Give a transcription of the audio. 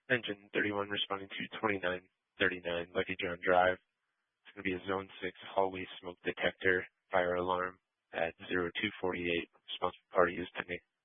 Engine 31 responding to 2939 Lucky John Drive. It's going to be a Zone 6 hallway smoke detector fire alarm at 0248. Responsible party is pending.